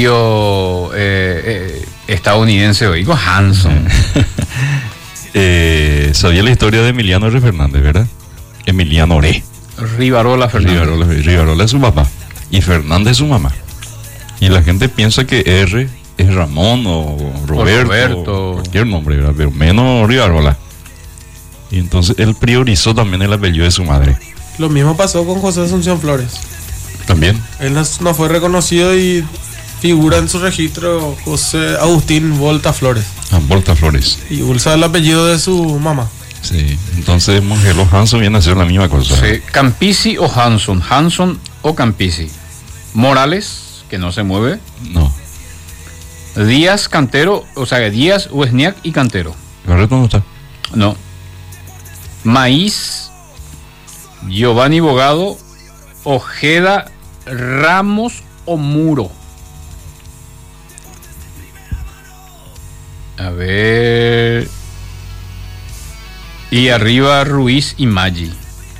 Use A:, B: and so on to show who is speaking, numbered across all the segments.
A: estadounidense hoy con Hanson.
B: Sabía la historia de Emiliano R. Fernández, ¿verdad? Emiliano R.
A: Rivarola Fernández.
B: Rivarola es su papá y Fernández es su mamá. Y la gente piensa que R es Ramón o Roberto. Cualquier nombre, ¿verdad? Pero menos Rivarola. Y entonces él priorizó también el apellido de su madre.
C: Lo mismo pasó con José Asunción Flores.
B: También.
C: Él no fue reconocido y figura en su registro José Agustín Volta Flores.
B: Volta Flores.
C: Y usa el apellido de su mamá.
B: Sí, entonces Mongelo Hanson viene a ser la misma cosa.
A: Sí, Campisi o Hanson, Hanson o Campisi. Morales, que no se mueve.
B: No.
A: Díaz, Cantero, o sea, Díaz, Wozniak y Cantero.
B: ¿Correcto no está?
A: No. Maíz, Giovanni Bogado, Ojeda, Ramos o Muro. A ver. Y arriba Ruiz y Maggi.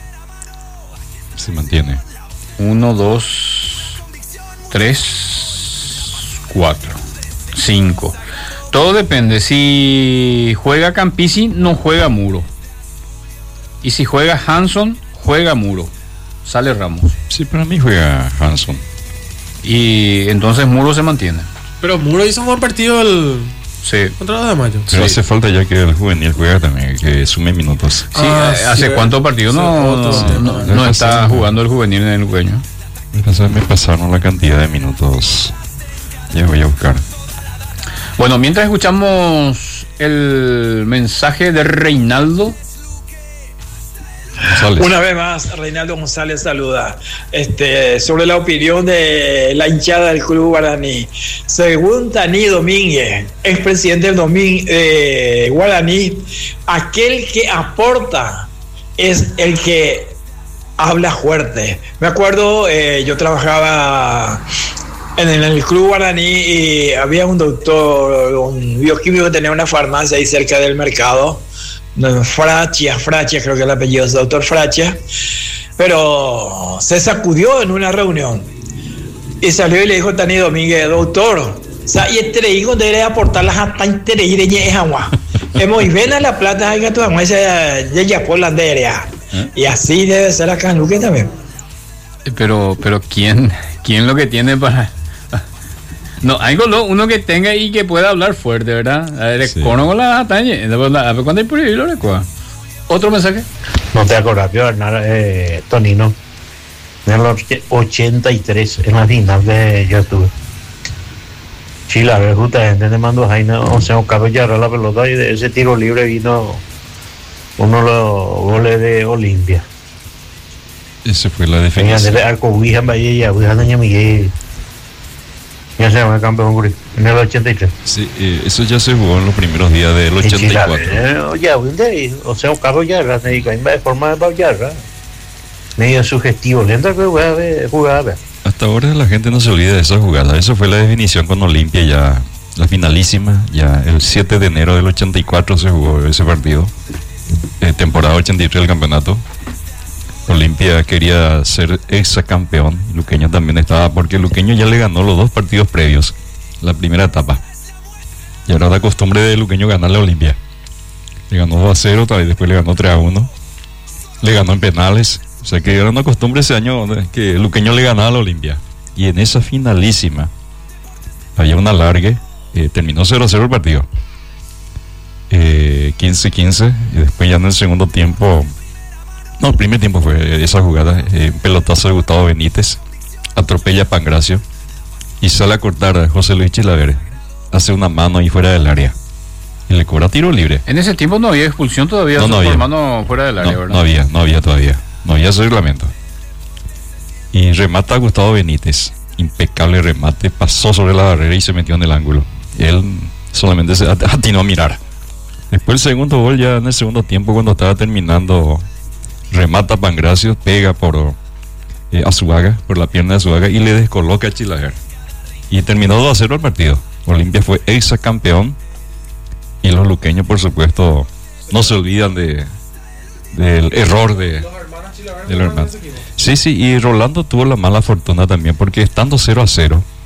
B: Se mantiene.
A: 1, 2, 3, 4, 5. Todo depende. Si juega Campisi, no juega Muro. Y si juega Hanson, juega Muro. Sale Ramos.
B: Sí, para mí juega Hanson.
A: Y entonces Muro se mantiene.
C: Pero Muro hizo un buen partido contra los de Mayo.
B: Pero hace falta ya que el juvenil juega también, que sume minutos.
A: Sí, ¿hace cuántos partidos no está jugando el juvenil en el Luqueño?
B: Me pasaron la cantidad de minutos. Ya voy a buscar.
A: Bueno, mientras escuchamos el mensaje de Reinaldo
D: González. Una vez más, Reinaldo González saluda. Sobre la opinión de la hinchada del Club Guaraní. Según Tani Domínguez, expresidente del Guaraní, aquel que aporta es el que habla fuerte. Me acuerdo, yo trabajaba en el Club Guaraní y había un doctor, un bioquímico que tenía una farmacia ahí cerca del mercado. Frachia, creo que el apellido es doctor Frachia, pero se sacudió en una reunión y salió y le dijo a Tani Domínguez, doctor, y este hijo debe aportar las hasta intereses de agua. Hemos ven a la plata, hay que tomar esa ya por la anderea. Y así debe ser acá en Luque también.
A: Pero ¿quién lo que tiene para...? No, hay uno que tenga y que pueda hablar fuerte, ¿verdad? A ver, sí. Con la atañe. A ver, ¿cuándo hay por ahí lo recuerda? ¿Otro mensaje?
E: No te acordás, Bernard, Tonino, en los 83, en la final de YouTube. Chile, a ver, justamente le mandó a Jaime, o sea, un carro ya la pelota y de ese tiro libre vino uno de los goles de Olimpia.
B: Ese fue la definición.
E: De Arco Huija, Bahía, Huija, Doña Miguel. Ya se llama el campeón en el 83.
B: Sí, eso ya se jugó en los primeros días del 84.
E: O sea, un carro ya de forma de bayarra. Medio sugestivo, lento que jugaba.
B: Hasta ahora la gente no se olvida de esa jugada. Eso fue la definición con Olimpia ya, la finalísima. Ya el 7 de enero del 84 se jugó ese partido. Temporada 83 del campeonato. Olimpia quería ser exacampeón. Luqueño también estaba, porque Luqueño ya le ganó los 2 partidos previos, la primera etapa. Y ahora la costumbre de Luqueño ganarle a Olimpia. Le ganó 2-0, después le ganó 3-1. Le ganó en penales. O sea que era una costumbre ese año que Luqueño le ganaba a la Olimpia. Y en esa finalísima había un alargue. Terminó 0-0 el partido. 15-15. Y después ya en el segundo tiempo... No, el primer tiempo fue esa jugada, un pelotazo de Gustavo Benítez, atropella a Pangracio y sale a cortar a José Luis Chilaver, hace una mano ahí fuera del área y le cobra tiro libre.
A: En ese tiempo no había expulsión todavía,
B: no había
A: mano fuera del área, ¿verdad?
B: No había todavía, no había ese reglamento. Y remata a Gustavo Benítez, impecable remate, pasó sobre la barrera y se metió en el ángulo. Él solamente se atinó a mirar. Después el segundo gol, ya en el segundo tiempo, cuando estaba terminando, remata a Pangracio, pega por Azuaga, por la pierna de Azuaga y le descoloca a Chilaver. Y terminó 2-0 el partido. Olimpia fue exacampeón y los luqueños, por supuesto, no se olvidan del error del hermano. Sí, y Rolando tuvo la mala fortuna también, porque estando 0-0